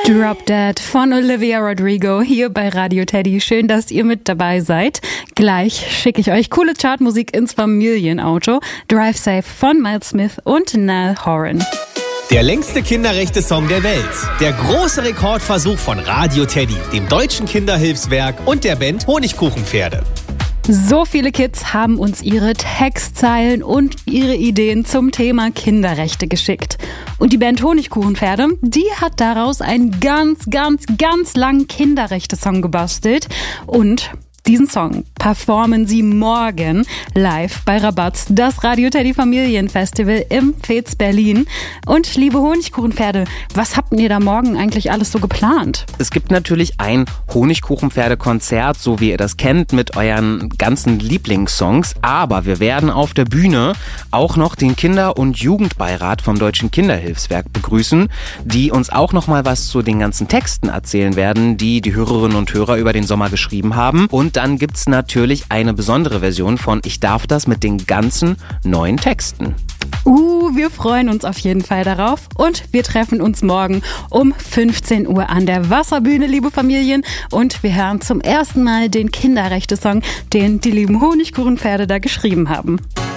Drop Dead von Olivia Rodrigo hier bei Radio Teddy. Schön, dass ihr mit dabei seid. Gleich schicke ich euch coole Chartmusik ins Familienauto. Drive Safe von Miles Smith und Niall Horan. Der längste Kinderrechte-Song der Welt. Der große Rekordversuch von Radio Teddy, dem Deutschen Kinderhilfswerk und der Band Honigkuchenpferde. So viele Kids haben uns ihre Textzeilen und ihre Ideen zum Thema Kinderrechte geschickt. Und die Band Honigkuchenpferde, die hat daraus einen ganz langen Kinderrechte-Song gebastelt. Und diesen Song performen sie morgen live bei Rabatz, das Radio Teddy Familienfestival im Fez Berlin. Und liebe Honigkuchenpferde, was habt ihr da morgen eigentlich alles so geplant? Es gibt natürlich ein Honigkuchenpferde-Konzert, so wie ihr das kennt, mit euren ganzen Lieblingssongs. Aber wir werden auf der Bühne auch noch den Kinder- und Jugendbeirat vom Deutschen Kinderhilfswerk begrüßen, die uns auch noch mal was zu den ganzen Texten erzählen werden, die die Hörerinnen und Hörer über den Sommer geschrieben haben. Und dann gibt's natürlich eine besondere Version von Ich darf das mit den ganzen neuen Texten. Wir freuen uns auf jeden Fall darauf und wir treffen uns morgen um 15 Uhr an der Wasserbühne, liebe Familien. Und wir hören zum ersten Mal den Kinderrechte-Song, den die lieben Honigkuchenpferde da geschrieben haben.